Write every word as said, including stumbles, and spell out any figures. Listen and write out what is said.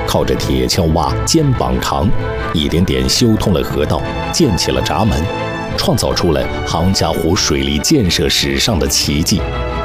靠着铁锹挖、肩膀扛，一点点修通了河道，建起了闸门，创造出了杭嘉湖水利建设史上的奇迹。